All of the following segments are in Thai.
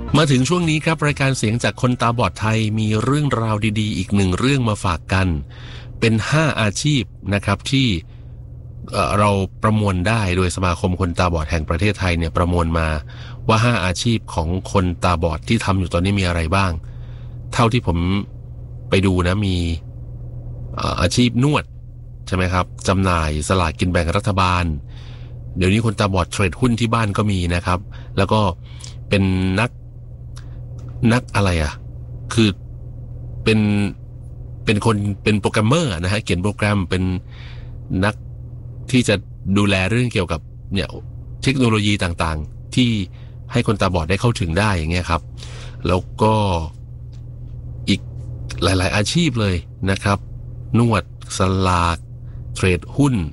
มาถึงช่วงนี้ครับรายการเสียงจากคนตาบอดไทยมีเรื่องราวดีๆอีกหนึ่งเรื่องมาฝากกันเป็น5อาชีพนะครับที่เราประมวลได้โดยสมาคมคนตาบอดแห่งประเทศไทยเนี่ยประมวลมาว่า5อาชีพของคนตาบอดที่ทำอยู่ตอนนี้มีอะไรบ้างเท่าที่ผมไปดูนะมีอาชีพนวดใช่ไหมครับจำหน่ายสลากกินแบ่งรัฐบาลเดี๋ยวนี้คนตาบอดเทรดหุ้นที่บ้านก็มีนะครับแล้วก็เป็นนักอะไรคือเป็นคนเป็นโปรแกรมเมอร์นะฮะเขียนโปรแกรมเป็นนักที่จะดูแลเรื่องเกี่ยวกับเนี่ยเทคโนโลยีต่างๆที่ให้คนตาบอดได้เข้าถึงได้อย่างเงี้ยครับแล้วก็อีกหลายๆอาชีพเลยนะครับนวดสลากเทรดหุ้น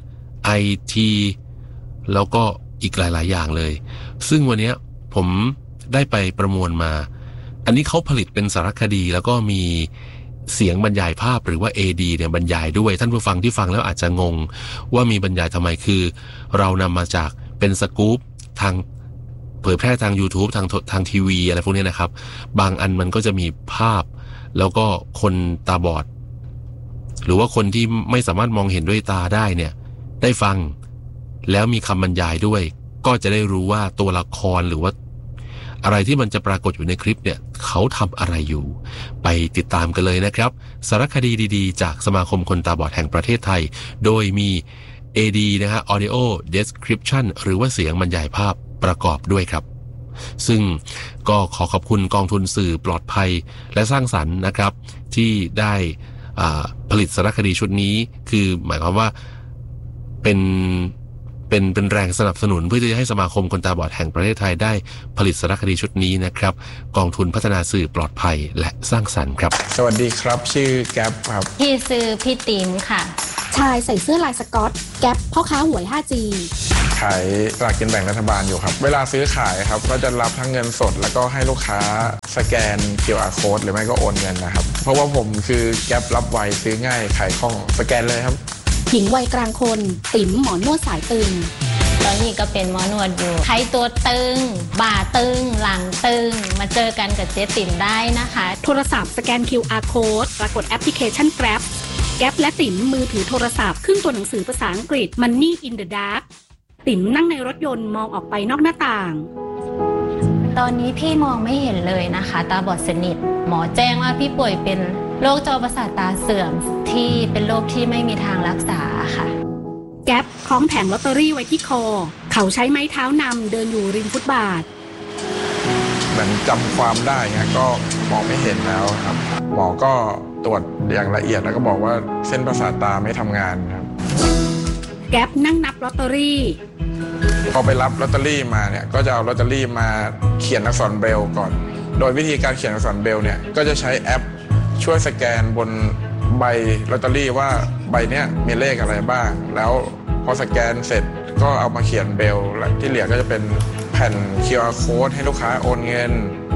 IT แล้วก็อีกหลายๆอย่างเลยซึ่งวันนี้ผมได้ไปประมวลมาอันนี้เขาผลิตเป็นสารคดีแล้วก็มีเสียงบรรยายภาพหรือว่า AD เนี่ยบรรยายด้วยท่านผู้ฟังที่ฟังแล้วอาจจะงงว่ามีบรรยายทำไมคือเรานำมาจากเป็นสกู๊ปทางเผยแพร่ทาง YouTube ทางทีวีอะไรพวกนี้นะครับบางอันมันก็จะมีภาพแล้วก็คนตาบอดหรือว่าคนที่ไม่สามารถมองเห็นด้วยตาได้เนี่ยได้ฟังแล้วมีคำบรรยายด้วยก็จะได้รู้ว่าตัวละครหรือว่าอะไรที่มันจะปรากฏอยู่ในคลิปเนี่ยเขาทำอะไรอยู่ไปติดตามกันเลยนะครับสารคดีดีๆจากสมาคมคนตาบอดแห่งประเทศไทยโดยมี AD นะฮะ Audio Description หรือว่าเสียงบรรยายภาพประกอบด้วยครับซึ่งก็ขอขอบคุณกองทุนสื่อปลอดภัยและสร้างสรรค์นะครับที่ได้ผลิตสารคดีชุดนี้คือหมายความว่าเป็นแรงสนับสนุนเพื่อที่จะให้สมาคมคนตาบอดแห่งประเทศไทยได้ผลิตสารคดีชุดนี้นะครับกองทุนพัฒนาสื่อปลอดภัยและสร้างสรรค์ครับสวัสดีครับชื่อแก๊ปครับพี่ซื้อพี่ติ๋มค่ะชายใส่เสื้อลายสก๊อตแก๊ปพ่อค้าหวย 5G ขายสลากกินแบ่งรัฐบาลอยู่ครับเวลาซื้อขายครับก็จะรับทั้งเงินสดแล้วก็ให้ลูกค้าสแกน QR Code หรือไม่ก็โอนเงินนะครับเพราะว่าผมคือแก๊ปรับไวซื้อง่ายขายคล่องสแกนเลยครับหญิงวัยกลางคนติ๋มหมอนวดสายตึงตอนนี้ก็เป็นหมอนวดอยู่ใครตัวตึงบ่าตึงหลังตึงมาเจอกันกับเจ๊ติ๋มได้นะคะโทรศัพท์สแกน QR Code ปรากฏแอปพลิเคชัน Grab แก๊ปและติ๋มมือถือโทรศัพท์ขึ้นตัวหนังสือภาษาอังกฤษ Money in the Dark ติ๋มนั่งในรถยนต์มองออกไปนอกหน้าต่างตอนนี้พี่มองไม่เห็นเลยนะคะตาบอดสนิทหมอแจ้งว่าพี่ป่วยเป็นโรคจอประสาทตาเสื่อมที่เป็นโรคที่ไม่มีทางรักษาค่ะแก๊ปคล้องแผงลอตเตอรี่ไว้ที่คอเขาใช้ไม้เท้านำเดินอยู่ริมฟุตบาทเหมือนจำความได้เงี้ยก็มองไม่เห็นแล้วครับหมอก็ตรวจอย่างละเอียดแล้วก็บอกว่าเส้นประสาทตาไม่ทำงานครับแก๊ปนั่งนับลอตเตอรี่พอไปรับลอตเตอรี่มาเนี่ยก็จะเอาลอตเตอรี่มาเขียนอักษรเบรลก่อนโดยวิธีการเขียนอักษรเบรลเนี่ยก็จะใช้แอปช่วยสแกนบนใบลอตเตอรี่ว่าใบเนี้ยมีเลขอะไรบ้างแล้วพอสแกนเสร็จก็เอามาเขียนเบลและที่เหลือก็จะเป็นแผ่น QR Code ให้ลูกค้าโอนเงิน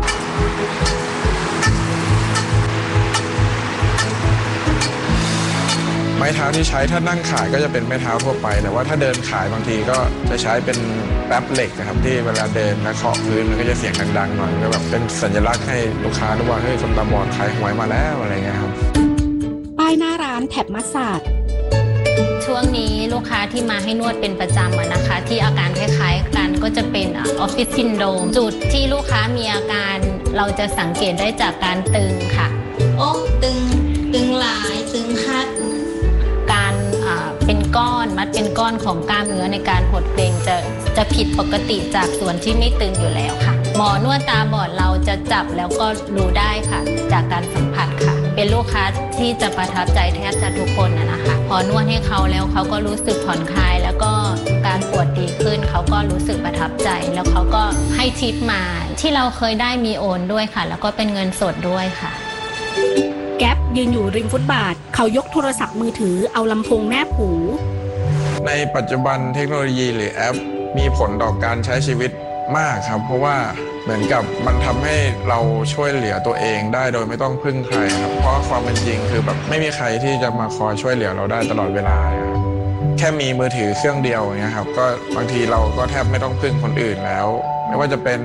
ไม้เท้าที่ใช้ถ้านั่งขายก็จะเป็นไม้เท้าทั่วไปแต่ว่าถ้าเดินขายบางทีก็จะใช้เป็นแป๊บเหล็กนะครับที่เวลาเดินและเคาะพื้นมันก็จะเสียงดังๆหน่อยก็แบบเป็นสัญลักษณ์ให้ลูกค้ารู้ว่าเฮ้ยคนตาบอดขายหวยมาแล้วอะไรเงี้ยครับป้ายหน้าร้านแถบมัสซาดช่วงนี้ลูกค้าที่มาให้นวดเป็นประจำนะคะที่อาการคล้ายๆกันก็จะเป็นออฟฟิศซินโดรมจุดที่ลูกค้ามีอาการเราจะสังเกตได้จากการตึงค่ะอกตึงหลายตึงคัดการเป็นก้อนมัดเป็นก้อนของกล้ามเนื้อในการหดเกร็งจะผิดปกติจากส่วนที่ไม่ตึงอยู่แล้วค่ะหมอนวดตาบอดเราจะจับแล้วก็รู้ได้ค่ะจากการสัมผัสค่ะเป็นลูกค้าที่จะประทับใจแทบจะทุกคนนะคะพอนวดให้เขาแล้วเขาก็รู้สึกผ่อนคลายแล้วก็การปวดดีขึ้นเขาก็รู้สึกประทับใจแล้วเขาก็ให้ทิปมาที่เราเคยได้มีโอนด้วยค่ะแล้วก็เป็นเงินสดด้วยค่ะแก๊ปยืนอยู่ริมฟุตบาทเขายกโทรศัพท์มือถือเอาลำโพงแนบหูในปัจจุบันเทคโนโลยีหรือแอปมีผลต่อการใช้ชีวิตมากครับเพราะว่าเหมือนกับมันทำให้เราช่วยเหลือตัวเองได้โดยไม่ต้องพึ่งใครครับเพราะความเป็นจริงคือแบบไม่มีใครที่จะมาคอยช่วยเหลือเราได้ตลอดเวลาแค่มีมือถือเครื่องเดียวอย่างเงี้ยครับก็บางทีเราก็แทบไม่ต้องพึ่งคนอื่นแล้วไม่ว่าจะเป็น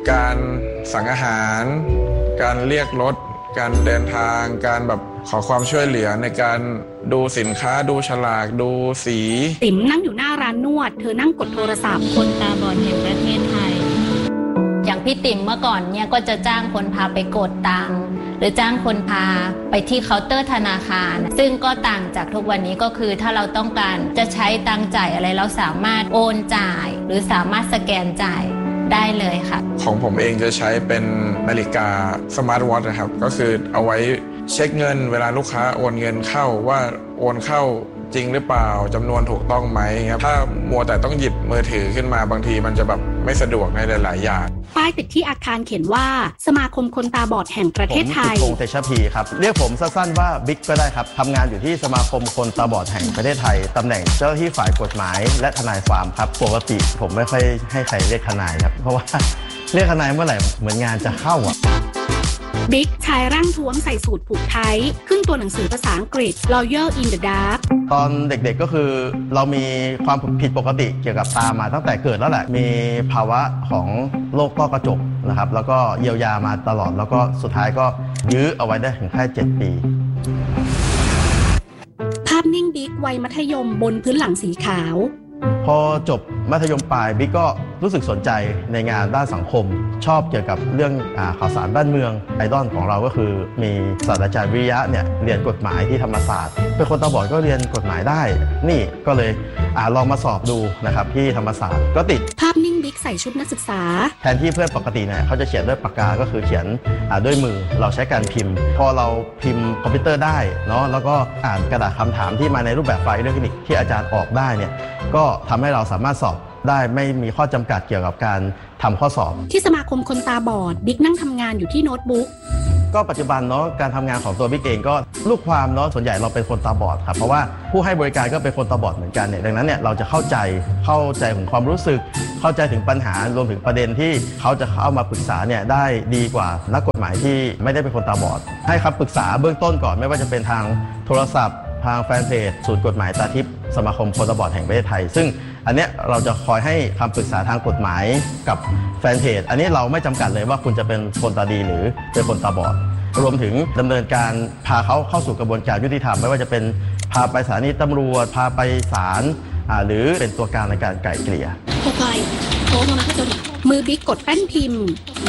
การสั่งอาหารการเรียกรถการเดินทางการแบบขอความช่วยเหลือในการดูสินค้าดูฉลากดูสีติ๋มนั่งอยู่หน้าร้านนวดเธอนั่งกดโทรศัพท์คนตาบอดแห่งประเทศไทยอย่างพี่ติ๋มเมื่อก่อนเนี่ยก็จะจ้างคนพาไปกดตังค์หรือจ้างคนพาไปที่เคาน์เตอร์ธนาคารซึ่งก็ต่างจากทุกวันนี้ก็คือถ้าเราต้องการจะใช้ตังค์จ่ายอะไรเราสามารถโอนจ่ายหรือสามารถสแกนจ่ายได้เลยค่ะของผมเองจะใช้เป็นนาฬิกาสมาร์ทวอทช์นะครับก็คือเอาไว้เช็คเงินเวลาลูกค้าโอนเงินเข้าว่าโอนเข้าจริงหรือเปล่าจำนวนถูกต้องไหมครับถ้ามัวแต่ต้องหยิบมือถือขึ้นมาบางทีมันจะแบบไม่สะดวกในหลายๆอย่างป้ายติดที่อาคารเขียนว่าสมาคมคนตาบอดแห่งประเทศไทยผมพงษ์เตชะพีครับเรียกผมสั้นๆว่าบิ๊กก็ได้ครับทำงานอยู่ที่สมาคมคนตาบอดแห่งประเทศไทยตำแหน่งเจ้าหน้าที่ฝ่ายกฎหมายและทนายความครับปกติผมไม่ค่อยให้ใครเรียกทนายครับเพราะว่าเรียกทนายเมื่อไหร่เหมือนงานจะเข้าอ่ะบิ๊กชายร่างท้วมใส่สูทผูกไทยขึ้นตัวหนังสือภาษาอังกฤษ Lawyer in the Dark ตอนเด็กๆก็คือเรามีความผิดปกติเกี่ยวกับตามาตั้งแต่เกิดแล้วแหละมีภาวะของโรคต้อกระจกนะครับแล้วก็เยียวยามาตลอดแล้วก็สุดท้ายก็ยื้อเอาไว้ได้ถึงแค่7 ปีภาพนิ่งบิ๊กวัยมัธยมบนพื้นหลังสีขาวพอจบมัธยมปลายบิ๊กก็รู้สึกสนใจในงานด้านสังคมชอบเกี่ยวกับเรื่องข่าวสารบ้านเมืองไอดอลของเราก็คือมีศาสตราจารย์วิริยะเนี่ยเรียนกฎหมายที่ธรรมศาสตร์เป็นคนตาบอดก็เรียนกฎหมายได้นี่ก็เลยลองมาสอบดูนะครับที่ธรรมศาสตร์ก็ติดภาพนิ่งบิ๊กใส่ชุดนักศึกษาแทนที่เพื่อนปกติเนี่ยเขาจะเขียนด้วยปากกาก็คือเขียนด้วยมือเราใช้การพิมพ์พอเราพิมพ์คอมพิวเตอร์ได้เนาะแล้วก็อ่านกระดาษคำถามที่มาในรูปแบบไฟล์อิเล็กทรอนิกส์ที่อาจารย์ออกได้เนี่ยก็ทำให้เราสามารถสอบได้ไม่มีข้อจำกัดเกี่ยวกับการทำข้อสอบที่สมาคมคนตาบอดบิ๊กนั่งทำงานอยู่ที่โน้ตบุ๊กก็ปัจจุบันเนาะการทำงานของตัวบิ๊กเองก็ลูกความเนาะส่วนใหญ่เราเป็นคนตาบอดครับเพราะว่าผู้ให้บริการก็เป็นคนตาบอดเหมือนกันเนี่ยดังนั้นเนี่ยเราจะเข้าใจถึงความรู้สึกเข้าใจถึงปัญหารวมถึงประเด็นที่เขาจะเข้ามาปรึกษาเนี่ยได้ดีกว่านักกฎหมายที่ไม่ได้เป็นคนตาบอดให้คำปรึกษาเบื้องต้นก่อนไม่ว่าจะเป็นทางโทรศัพท์ทางแฟนเพจศูนย์กฎหมายตาทิพย์สมาคมคนตาบอดแห่งประเทศไทยซึ่งอันเนี้ยเราจะคอยให้คำปรึกษาทางกฎหมายกับแฟนเพจอันนี้เราไม่จำกัดเลยว่าคุณจะเป็นคนตาดีหรือเป็นคนตาบอดรวมถึงดำเนินการพาเขาเข้าสู่กระบวนการยุติธรรมไม่ว่าจะเป็นพาไปสถานีตำรวจพาไปศาลหรือเป็นตัวกลางในการไกล่เกลี่ยมือบิ๊กกดแป้นพิมพ์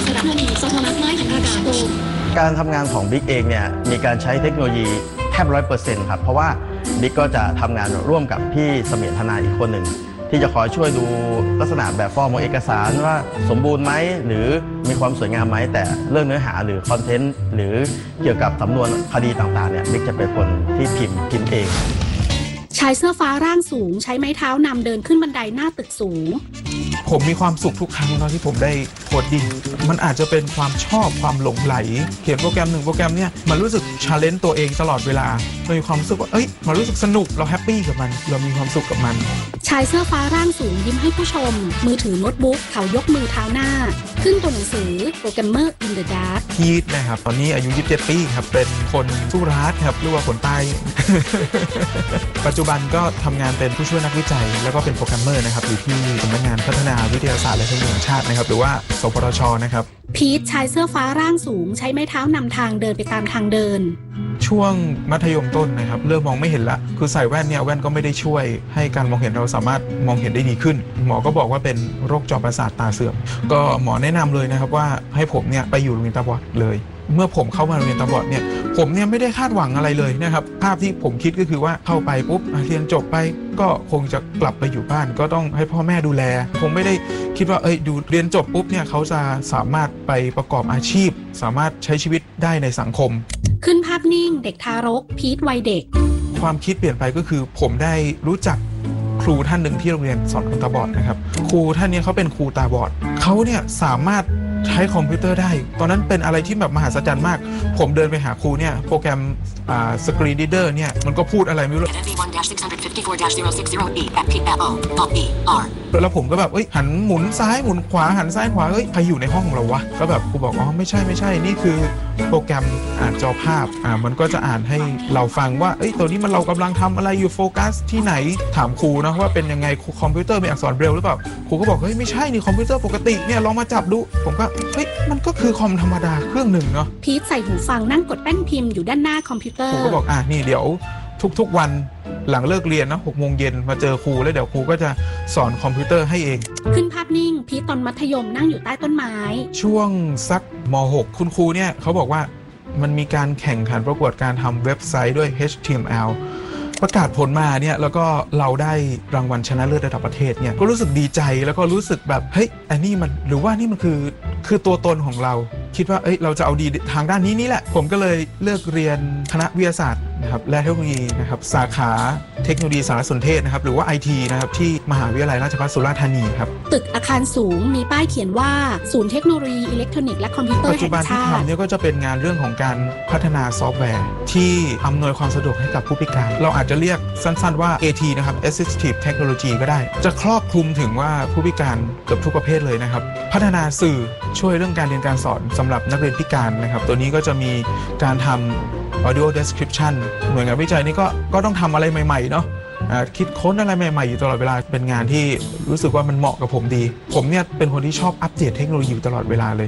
การทำงานของบิ๊กเองเนี่ยมีการใช้เทคโนโลยีแทบ 100% ครับเพราะว่าบิ๊กก็จะทำงานร่วมกับพี่เสมียรทนายอีกคนหนึ่งที่จะคอยช่วยดูลักษณะแบบฟอร์มของเอกสารว่าสมบูรณ์ไหมหรือมีความสวยงามไหมแต่เรื่องเนื้อหาหรือคอนเทนต์หรือเกี่ยวกับสำนวนคดีต่างๆเนี่ยบิ๊กจะเป็นคนที่พิมพ์เองชายเสื้อฟ้าร่างสูงใช้ไม้เท้านำเดินขึ้นบันไดหน้าตึกสูงผมมีความสุขทุกครั้งที่ผมได้โคดดิ้งมันอาจจะเป็นความชอบความหลงไหลเขียนโปรแกรม1โปรแกรมเนี่ยมันรู้สึกชาเลนจ์ตัวเองตลอดเวลาเรามีความรู้สึกว่ามันรู้สึกสนุกเราแฮปปี้กับมันเรามีความสุขกับมันชายเสื้อฟ้าร่างสูงยิ้มให้ผู้ชมมือถือโน้ตบุ๊กเขายกมือเท้าหน้าขึ้นตัวหนังสือ Programmer in the Dark พีทนะครับตอนนี้อายุ27 ปีครับเป็นคนสุราษฎร์ครับหรือว่าคนใต้ ปัจจุบันก็ทำงานเป็นผู้ช่วยนักวิจัยแล้วก็เป็นโปรแกรมเมอร์นะครับอยู่ที่สำนักงานพัฒนาวิทยาศาสตร์และเทคโนโลยีแห่งชาตินะครับหรือว่าสปทช.นะครับพีทชายเสื้อฟ้าร่างสูงใช้ไม้เท้านำทางเดินไปตามทางเดินช่วงมัธยมต้นนะครับเริ่มมองไม่เห็นละคือใส่แว่นเนี่ยแว่นก็ไม่ได้ช่วยให้การมองเห็นเราสามารถมองเห็นได้ดีขึ้นหมอก็บอกว่าเป็นโรคจอประสาทตาเสื่อมก็หมอแนะนำเลยนะครับว่าให้ผมเนี่ยไปอยู่โรงเรียนตาบอดเลยเมื่อผมเข้ามาโรงเรียนตาบอดเนี่ยผมเนี่ยไม่ได้คาดหวังอะไรเลยนะครับภาพที่ผมคิดก็คือว่าเข้าไปปุ๊บเรียนจบไปก็คงจะกลับไปอยู่บ้านก็ต้องให้พ่อแม่ดูแลผมไม่ได้คิดว่าดูเรียนจบปุ๊บเนี่ยเขาจะสามารถไปประกอบอาชีพสามารถใช้ชีวิตได้ในสังคมขึ้นภาพนิ่งเด็กทารกพีทวัยเด็กความคิดเปลี่ยนไปก็คือผมได้รู้จักครูท่านหนึ่งที่โรงเรียนสอนคนตาบอดนะครับครูท่านนี้เขาเป็นครูตาบอดเขาเนี่ยสามารถใช้คอมพิวเตอร์ได้ตอนนั้นเป็นอะไรที่แบบมหัศจรรย์มากผมเดินไปหาครูเนี่ยโปรแกรมสกรีนรีเดอร์เนี่ยมันก็พูดอะไรไม่รู้แล้วผมก็แบบหันหมุนซ้ายหมุนขวาหันซ้ายขวาใครอยู่ในห้องเราวะก็แบบกูบอกไม่ใช่นี่คือโปรแกรมอ่านจอภาพมันก็จะอ่านให้เราฟังว่าตัวนี้มันเรากำลังทำอะไรอยู่โฟกัสที่ไหนถามครูนะว่าเป็นยังไงคอมพิวเตอร์มีอักษรเบรลล์หรือเปล่าครูก็บอกไม่ใช่นี่คอมพิวเตอร์ปกติเนี่ยลองมาจับดูผมก็มันก็คือคอมธรรมดาเครื่องหนึ่งเนาะพีทใส่หูฟังนั่งกดแป้นพิมพ์อยู่ด้านหน้าคอมพิวเตอร์ครูก็บอกนี่เดี๋ยวทุกวันหลังเลิกเรียนนะ6 โมงเย็นมาเจอครูแล้วเดี๋ยวครูก็จะสอนคอมพิวเตอร์ให้เองขึ้นภาพนิ่งพีทตอนมัธยมนั่งอยู่ใต้ต้นไม้ช่วงสักม.6 คุณครูเนี่ยเขาบอกว่ามันมีการแข่งขันประกวดการทำเว็บไซต์ด้วย HTML ประกาศผลมาเนี่ยแล้วก็เราได้รางวัลชนะเลิศระดับประเทศเนี่ยก็รู้สึกดีใจแล้วก็รู้สึกแบบอันนี้มันหรือว่านี่มันคือตัวตนของเราคิดว่าเราจะเอาดีทางด้านนี้นี่แหละผมก็เลยเลือกเรียนคณะวิทยาศาสตร์นะครับและเทคโนโลยีนะครับสาขาเทคโนโลยีสารสนเทศนะครับหรือว่า IT นะครับที่มหาวิทยาลัยราชภัฏสุราษฎร์ธานีครับตึกอาคารสูงมีป้ายเขียนว่าศูนย์เทคโนโลยีอิเล็กทรอนิกส์และคอมพิวเตอร์แห่งชาติปัจจุบันที่ทำเนี่ยก็จะเป็นงานเรื่องของการพัฒนาซอฟต์แวร์ที่อำนวยความสะดวกให้กับผู้พิการเราอาจจะเรียกสั้นๆว่า AT นะครับ Assistive Technology ก็ได้จะครอบคลุมถึงว่าผู้พิการเกือบทุกประเภทเลยนะครับพัฒนาสื่อช่วยเรื่องการเรียนการสอนสำหรับนักเรียนพิการนะครับตัวนี้ก็จะมีการทำ audio description หน่วยงานวิจัยนี่ก็ต้องทำอะไรใหม่ๆเนาะคิดค้นอะไรใหม่ๆอยู่ตลอดเวลาเป็นงานที่รู้สึกว่ามันเหมาะกับผมดีผมเนี่ยเป็นคนที่ชอบอัปเดตเทคโนโลยีอยู่ตลอดเวลาเลย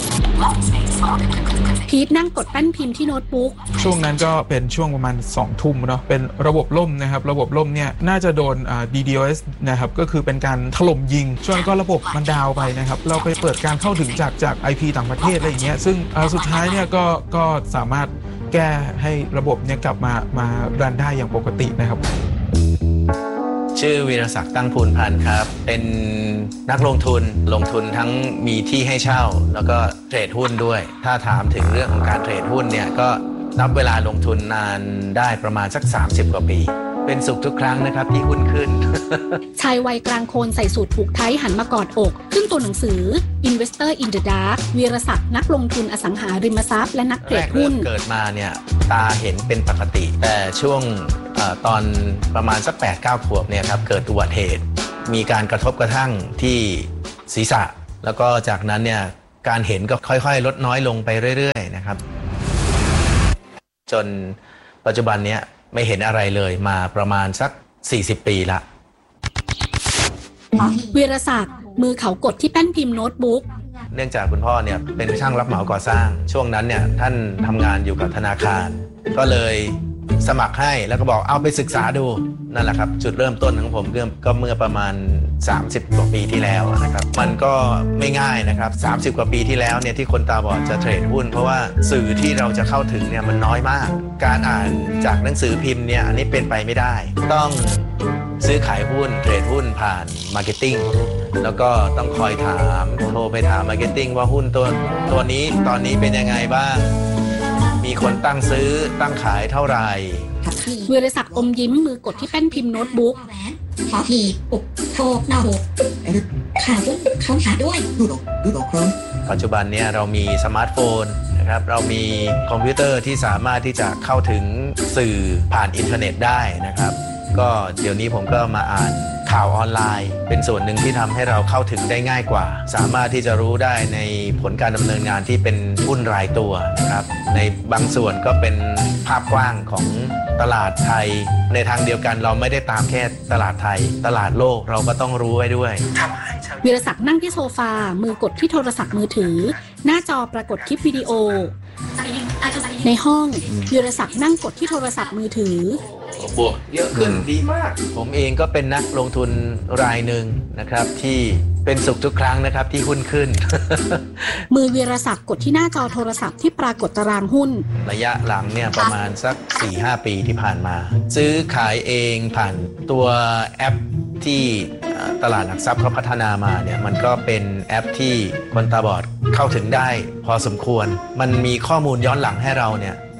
พีทนั่งกดแป้นพิมพ์ที่โน้ตบุ๊กช่วงนั้นก็เป็นช่วงประมาณ20 ทุ่มเนาะเป็นระบบล่มนะครับระบบล่มเนี่ยน่าจะโดนDDoS นะครับก็คือเป็นการถล่มยิงช่วงก็ระบบมันดาวไปนะครับเราไปเปิดการเข้าถึงจาก IP ต่างประเทศอะไรอย่างเงี้ยซึ่งสุดท้ายเนี่ยก็สามารถแก้ให้ระบบเนี่ยกลับมารันได้อย่างปกตินะครับชื่อวีรศักดิ์ตั้งภูลพันธ์ครับเป็นนักลงทุนทั้งมีที่ให้เช่าแล้วก็เทรดหุ้นด้วยถ้าถามถึงเรื่องของการเทรดหุ้นเนี่ยก็นับเวลาลงทุนนานได้ประมาณสัก30 กว่าปีเป็นสุขทุกครั้งนะครับที่หุ้นขึ้นชายวัยกลางคนใส่สูทผูกไทหันมากอดอกขึ้นตัวหนังสือ Investor in the Dark วีรศักดิ์นักลงทุนอสังหาริมทรัพย์และนักเทรดหุ้นเกิดมาเนี่ยตาเห็นเป็นปกติแต่ช่วงตอนประมาณสัก 8-9 ขวบเนี่ยครับเกิดอุบัติเหตุมีการกระทบกระทั่งที่ศีรษะแล้วก็จากนั้นเนี่ยการเห็นก็ค่อยๆลดน้อยลงไปเรื่อยๆนะครับจนปัจจุบันเนี้ยไม่เห็นอะไรเลยมาประมาณสัก40 ปีละวีรศักดิ์มือเขากดที่แป้นพิมพ์โน้ตบุ๊กเนื่องจากคุณพ่อเนี่ยเป็นช่างรับเหมาก่อสร้างช่วงนั้นเนี่ยท่านทำงานอยู่กับธนาคารก็เลยสมัครให้แล้วก็บอกเอาไปศึกษาดูนั่นแหละครับจุดเริ่มต้นของผมก็เมื่อประมาณ30 กว่าปีที่แล้วนะครับมันก็ไม่ง่ายนะครับ30 กว่าปีที่แล้วเนี่ยที่คนตาบอดจะเทรดหุ้นเพราะว่าสื่อที่เราจะเข้าถึงเนี่ยมันน้อยมากการอ่านจากหนังสือพิมพ์เนี่ยอันนี้เป็นไปไม่ได้ต้องซื้อขายหุ้นเทรดหุ้นผ่านมาร์เก็ตติ้งแล้วก็ต้องคอยถามโทรไปถามมาร์เก็ตติ้งว่าหุ้นตัวนี้ตอนนี้เป็นยังไงบ้างมีคนตั้งซื้อตั้งขายเท่าไหร่วีรศักดิ์อมยิ้มมือกดที่แป้นพิมพ์โน้ตบุ๊กขอทีปุกโทรนอบุกข่าวเขาหาด้วยดูดครับปัจจุบันเนี่ยเรามีสมาร์ทโฟนนะครับเรามีคอมพิวเตอร์ที่สามารถที่จะเข้าถึงสื่อผ่านอินเทอร์เน็ตได้นะครับก็เดี๋ยวนี้ผมก็มาอ่านข่าวออนไลน์เป็นส่วนหนึ่งที่ทำให้เราเข้าถึงได้ง่ายกว่าสามารถที่จะรู้ได้ในผลการดำเนินงานที่เป็นหุ้นรายตัวนะครับในบางส่วนก็เป็นภาพกว้างของตลาดไทยในทางเดียวกันเราไม่ได้ตามแค่ตลาดไทยตลาดโลกเราก็ต้องรู้ไว้ด้วยวีรศักดิ์นั่งที่โซฟามือกดที่โทรศัพท์มือถือหน้าจอปรากฏคลิปวิดีโอในห้องวีรศักดิ์นั่งกดที่โทรศัพท์มือถือบวกเยอะขึ้นดีมากผมเองก็เป็นนักลงทุนรายหนึ่งนะครับที่เป็นสุขทุกครั้งนะครับที่หุ้นขึ้นมือวีรศักดิ์กดที่หน้าจอโทรศัพท์ที่ปรากฏตารางหุ้นระยะหลังเนี่ยประมาณสัก 4-5 ปีที่ผ่านมาซื้อขายเองผ่านตัวแอปที่ตลาดหลักทรัพย์เขาพัฒนามาเนี่ยมันก็เป็นแอปที่คนตาบอดเข้าถึงได้พอสมควรมันมีข้อมูลย้อนหลังให้เราเนี่ย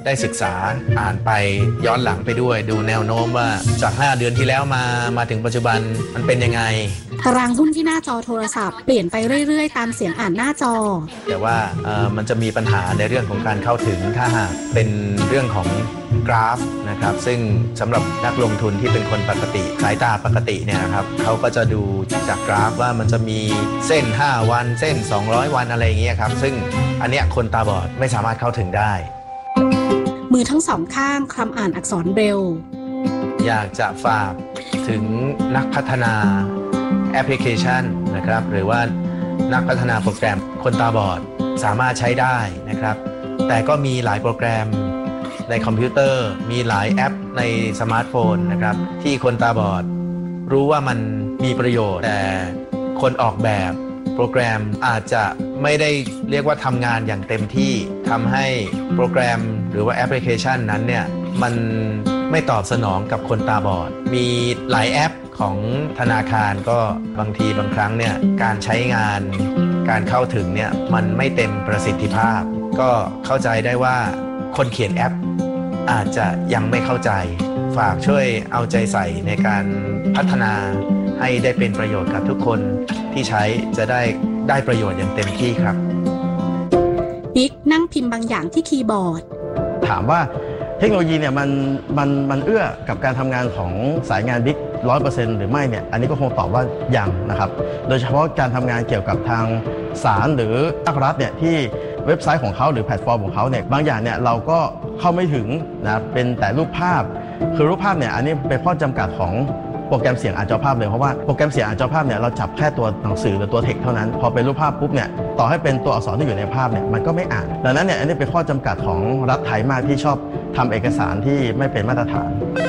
ได้ศึกษาอ่านไปย้อนหลังไปด้วยดูแนวโน้มว่าจาก5 เดือนที่แล้วมาถึงปัจจุบันมันเป็นยังไงตารางหุ้นที่หน้าจอโทรศัพท์เปลี่ยนไปเรื่อยๆตามเสียงอ่านหน้าจอแต่ว่ามันจะมีปัญหาในเรื่องของการเข้าถึงถ้าหากเป็นเรื่องของกราฟนะครับซึ่งสำหรับนักลงทุนที่เป็นคนปกติสายตาปกติเนี่ยครับเขาก็จะดูจากกราฟว่ามันจะมีเส้น5 วันเส้น200 วันอะไรอย่างเงี้ยครับซึ่งอันเนี้ยคนตาบอดไม่สามารถเข้าถึงได้มือทั้งสองข้างคลำอ่านอักษรเบรลล์อยากจะฝากถึงนักพัฒนาแอปพลิเคชันนะครับหรือว่านักพัฒนาโปรแกรมคนตาบอดสามารถใช้ได้นะครับแต่ก็มีหลายโปรแกรมในคอมพิวเตอร์มีหลายแอปในสมาร์ทโฟนนะครับที่คนตาบอดรู้ว่ามันมีประโยชน์แต่คนออกแบบโปรแกรมอาจจะไม่ได้เรียกว่าทำงานอย่างเต็มที่ทำให้โปรแกรมหรือว่าแอปพลิเคชันนั้นเนี่ยมันไม่ตอบสนองกับคนตาบอดมีหลายแอปของธนาคารก็บางทีบางครั้งเนี่ยการใช้งานการเข้าถึงเนี่ยมันไม่เต็มประสิทธิภาพก็เข้าใจได้ว่าคนเขียนแอปอาจจะยังไม่เข้าใจฝากช่วยเอาใจใส่ในการพัฒนาให้ได้เป็นประโยชน์กับทุกคนที่ใช้จะได้ประโยชน์อย่างเต็มที่ครับบิ๊กนั่งพิมพ์บางอย่างที่คีย์บอร์ดถามว่าเทคโนโลยีเนี่ยมันเอื้อกับการทำงานของสายงานบิ๊ก 100% หรือไม่เนี่ยอันนี้ก็คงตอบว่ายังนะครับโดยเฉพาะการทำงานเกี่ยวกับทางศาลหรือภาครัฐเนี่ยที่เว็บไซต์ของเขาหรือแพลตฟอร์มของเขาเนี่ยบางอย่างเนี่ยเราก็เข้าไม่ถึงนะเป็นแต่รูปภาพคือรูปภาพเนี่ยอันนี้เป็นข้อจำกัดของโปรแกรมเสียงอ่านจอภาพเลยเพราะว่าโปรแกรมเสียงอ่านจอภาพเนี่ยเราจับแค่ตัวหนังสือหรือตัวเทคเท่านั้นพอเป็นรูปภาพปุ๊บเนี่ยต่อให้เป็นตัวอักษรที่อยู่ในภาพเนี่ยมันก็ไม่อ่านดังนั้นเนี่ยอันนี้เป็นข้อจำกัดของรัฐไทยมากที่ชอบทำเอกสารที่ไม่เป็นมาตรฐาน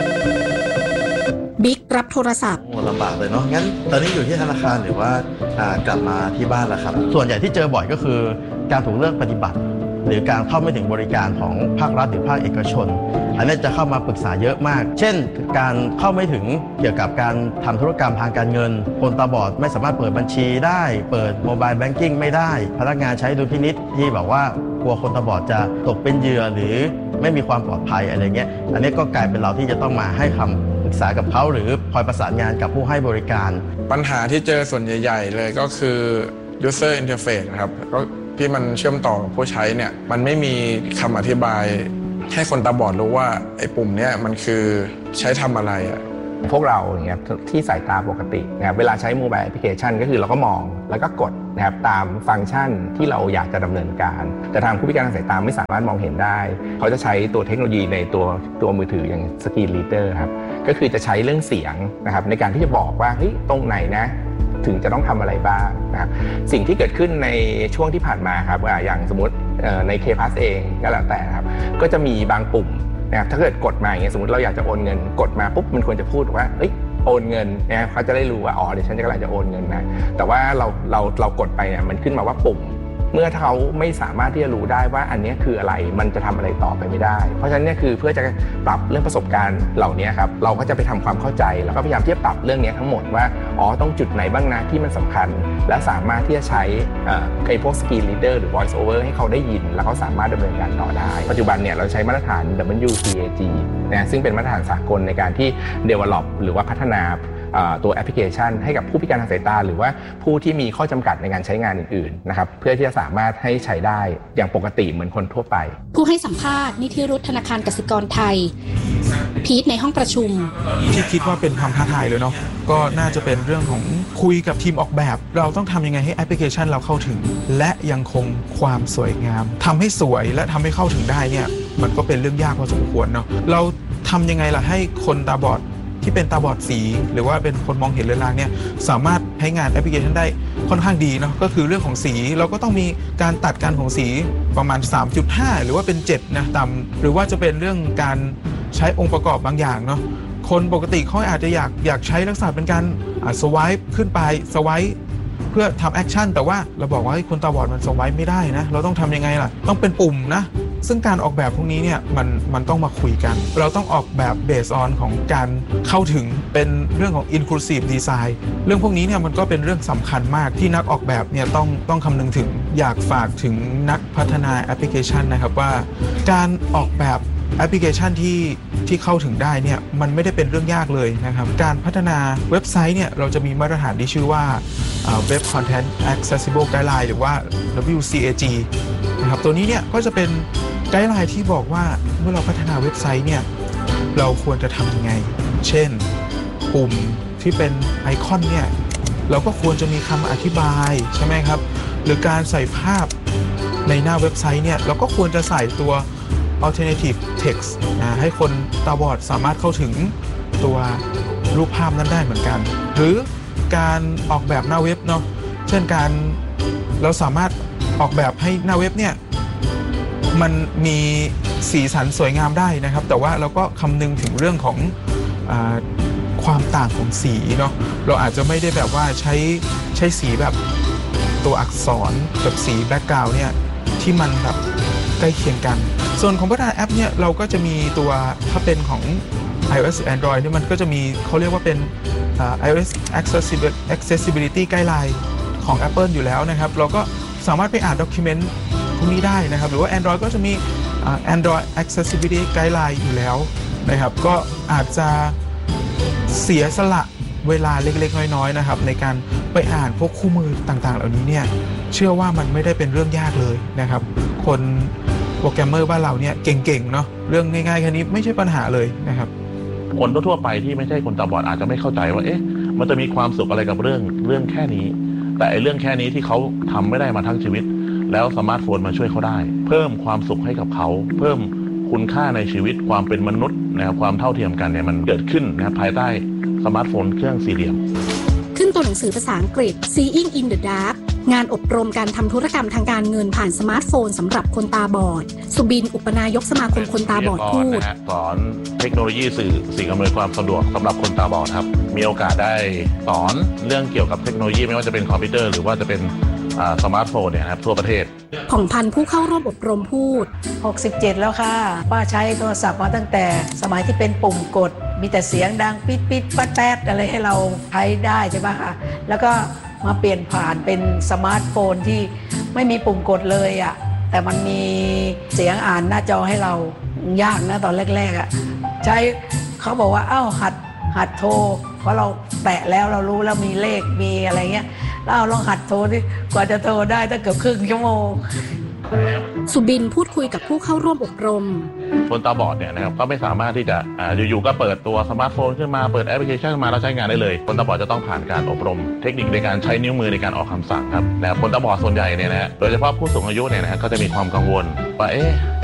บิ๊กรับโทรศัพท์ลำบากเลยเนาะงั้นตอนนี้อยู่ที่ธนาคารหรือว่ากลับมาที่บ้านแล้วครับส่วนใหญ่ที่เจอบ่อยก็คือการถูกเลิกปฏิบัติหรือการเข้าไม่ถึงบริการของภาครัฐหรือภาคเอกชนอันนี้จะเข้ามาปรึกษาเยอะมากเช่นการเข้าไม่ถึงเกี่ยวกับการทำธุรกรรมทางการเงินคนตาบอดไม่สามารถเปิดบัญชีได้เปิดโมบายแบงกิ้งไม่ได้พนักงานใช้ดุลพินิจที่บอกว่ากลัวคนตาบอดจะตกเป็นเหยื่อหรือไม่มีความปลอดภัยอะไรเงี้ยอันนี้ก็กลายเป็นเราที่จะต้องมาให้คำปรึกษากับเขาหรือคอยประสานงานกับผู้ให้บริการปัญหาที่เจอส่วนใหญ่ๆเลยก็คือ user interface ครับก็ที่มันเชื่อมต่อกับผู้ใช้เนี่ยมันไม่มีคำอธิบายให้คนตาบอดรู้ว่าไอ้ปุ่มเนี่ยมันคือใช้ทำอะไรอ่ะพวกเราเนี่ยที่สายตาปกตินะครับเวลาใช้โมบายแอปพลิเคชันก็คือเราก็มองแล้วก็กดนะครับตามฟังก์ชันที่เราอยากจะดำเนินการแต่ทางผู้พิการทางสายตาไม่สามารถมองเห็นได้เขาจะใช้ตัวเทคโนโลยีในตัวมือถืออย่างสกรีนรีดเดอร์ครับก็คือจะใช้เรื่องเสียงนะครับในการที่จะบอกว่าเฮ้ยตรงไหนนะถึงจะต้องทำอะไรบ้างนะครับสิ่งที่เกิดขึ้นในช่วงที่ผ่านมาครับอย่างสมมติใน K-Pass เองก็แล้วแต่ครับก็จะมีบางปุ่มนะครับถ้าเกิดกดมาอย่างเงี้ยสมมติเราอยากจะโอนเงินกดมาปุ๊บมันควรจะพูดว่าเอ้ยโอนเงินนะเขาจะได้รู้ว่าอ๋อเดี๋ยวฉันกำลังจะโอนเงินนะแต่ว่าเรากดไปเนี่ยมันขึ้นมาว่าปุ่มเมื่อเขาไม่สามารถที่จะรู้ได้ว่าอันนี้คืออะไรมันจะทำอะไรต่อไปไม่ได้เพราะฉะนั้นเนี่ยคือเพื่อจะปรับเรื่องประสบการณ์เหล่านี้ครับเราก็จะไปทำความเข้าใจแล้วก็พยายามที่จะปรับเรื่องนี้ทั้งหมดว่าอ๋อต้องจุดไหนบ้างนะที่มันสำคัญและสามารถที่จะใช้ไอ้พวก Screen Reader หรือ Voice Over ให้เขาได้ยินแล้วเขาสามารถดำเนินการต่อได้ปัจจุบันเนี่ยเราใช้มาตรฐาน WCAG นะซึ่งเป็นมาตรฐานสากลในการที่ develop หรือว่าพัฒนาตัวแอปพลิเคชันให้กับผู้พิการทางสายตาหรือว่าผู้ที่มีข้อจำกัดในการใช้งานอื่นๆนะครับเพื่อที่จะสามารถให้ใช้ได้อย่างปกติเหมือนคนทั่วไปผู้ให้สัมภาษณ์นิธิรุตธนาคารกสิกรไทยพีทในห้องประชุมที่คิดว่าเป็นความท้าทายเลยเนาะก็น่าจะเป็นเรื่องของคุยกับทีมออกแบบเราต้องทำยังไงให้แอปพลิเคชันเราเข้าถึงและยังคงความสวยงามทำให้สวยและทำให้เข้าถึงได้เนี่ยมันก็เป็นเรื่องยากพอสมควรเนาะเราทำยังไงล่ะให้คนตาบอดที่เป็นตาบอดสีหรือว่าเป็นคนมองเห็นเรือนรางเนี่ยสามารถใช้งานแอปพลิเคชันได้ค่อนข้างดีเนาะก็คือเรื่องของสีเราก็ต้องมีการตัดกันของสีประมาณ 3.5 หรือว่าเป็น7นะต่ำหรือว่าจะเป็นเรื่องการใช้องค์ประกอบบางอย่างเนาะคนปกติเขาอาจจะอยากใช้ลักษณะเป็นการสวายขึ้นไปสวายเพื่อทำแอคชั่นแต่ว่าเราบอกว่าคนตาบอดมันสวายไม่ได้นะเราต้องทำยังไงล่ะต้องเป็นปุ่มนะซึ่งการออกแบบพวกนี้เนี่ยมันต้องมาคุยกันเราต้องออกแบบเบสออนของการเข้าถึงเป็นเรื่องของ inclusive design เรื่องพวกนี้เนี่ยมันก็เป็นเรื่องสำคัญมากที่นักออกแบบเนี่ยต้องคำนึงถึงอยากฝากถึงนักพัฒนาแอปพลิเคชันนะครับว่าการออกแบบแอปพลิเคชันที่เข้าถึงได้เนี่ยมันไม่ได้เป็นเรื่องยากเลยนะครับการพัฒนาเว็บไซต์เนี่ยเราจะมีมาตรฐานที่ชื่อว่า Web Content Accessible Guideline หรือว่า WCAG นะครับตัวนี้เนี่ยก็จะเป็นไกด์ไลน์ที่บอกว่าเมื่อเราพัฒนาเว็บไซต์เนี่ยเราควรจะทำยังไงเช่นปุ่มที่เป็นไอคอนเนี่ยเราก็ควรจะมีคำอธิบายใช่ไหมครับหรือการใส่ภาพในหน้าเว็บไซต์เนี่ยเราก็ควรจะใส่ตัว alternative text ให้คนตาบอดสามารถเข้าถึงตัวรูปภาพนั้นได้เหมือนกันหรือการออกแบบหน้าเว็บเนาะเช่นการเราสามารถออกแบบให้หน้าเว็บเนี่ยมันมีสีสันสวยงามได้นะครับแต่ว่าเราก็คำนึงถึงเรื่องของความต่างของสีเนาะเราอาจจะไม่ได้แบบว่าใช้สีแบบตัวอักษรกับสีแบ็กกราวด์เนี่ยที่มันแบบใกล้เคียงกันส่วนของพัฒนาแอปเนี่ยเราก็จะมีตัวถ้าเป็นของ iOS Android เนี่ยมันก็จะมีเขาเรียกว่าเป็นiOS Accessibility Guideline ของ Apple อยู่แล้วนะครับเราก็สามารถไปอ่านด็อกิเมนต์พวกนี้ได้นะครับหรือว่า Android ก็จะมี Android Accessibility Guideline อยู่แล้วนะครับก็อาจจะเสียสละเวลาเล็กๆน้อยๆนะครับในการไปอ่านพวกคู่มือต่างๆเหล่านี้เนี่ยเชื่อว่ามันไม่ได้เป็นเรื่องยากเลยนะครับคนโปรแกรมเมอร์บ้านเราเนี่ยเก่งๆเนาะเรื่องง่ายๆแค่นี้ไม่ใช่ปัญหาเลยนะครับคนทั่วไปที่ไม่ใช่คนตาบอดอาจจะไม่เข้าใจว่ามันจะมีความสุขอะไรกับเรื่องแค่นี้แต่เรื่องแค่นี้ที่เขาทำไม่ได้มาทั้งชีวิตแล้วสมาร์ทโฟนมาช่วยเขาได้เพิ่มความสุขให้กับเขาเพิ่มคุณค่าในชีวิตความเป็นมนุษย์นะครับความเท่าเทียมกันเนี่ยมันเกิดขึ้นนะครับภายใต้สมาร์ทโฟนเครื่องสี่เหลี่ยมขึ้นตัวหนังสือภาษาอังกฤษ Seeing in the Dark งานอบรมการทำธุรกรรมทางการเงินผ่านสมาร์ทโฟนสำหรับคนตาบอดสุบินอุปนายกสมาคมคนตาบอดพูดสอนเทคโนโลยีสื่อสิ่งอำนวยความสะดวกสำหรับคนตาบอดครับมีโอกาสได้สอนเรื่องเกี่ยวกับเทคโนโลยีไม่ว่าจะเป็นคอมพิวเตอร์หรือว่าจะเป็นสมาร์ทโฟนเนี่ยครับทั่วประเทศผ่องพันธ์ผู้เข้าร่วมอบรมพูด 67แล้วค่ะป้าใช้โทรศัพท์มาตั้งแต่สมัยที่เป็นปุ่มกดมีแต่เสียงดังปิดปิดแป๊ดอะไรให้เราใช้ได้ใช่ไหมคะแล้วก็มาเปลี่ยนผ่านเป็นสมาร์ทโฟนที่ไม่มีปุ่มกดเลยอ่ะแต่มันมีเสียงอ่านหน้าจอให้เรายากนะตอนแรกๆอ่ะใช้เขาบอกว่าหัดโทรเพราะเราแตะแล้วเรารู้แล้วมีเลขมีอะไรเงี้ยแล้วลองหัดโทรดิกว่าจะโทรได้ตั้งเกือบครึ่งชั่วโมงสุบินพูดคุยกับผู้เข้าร่วมอบรมคนตาบอดเนี่ยนะครับก็ไม่สามารถที่จะอยู่ๆก็เปิดตัวสมาร์ทโฟนขึ้นมาเปิดแอปพลิเคชันมาแล้วใช้งานได้เลยคนตาบอดจะต้องผ่านการอบรมเทคนิคในการใช้นิ้วมือในการออกคำสั่งครับแต่คนตาบอดส่วนใหญ่เนี่ยนะโดยเฉพาะผู้สูงอายุเนี่ยนะก็จะมีความกังวลว่า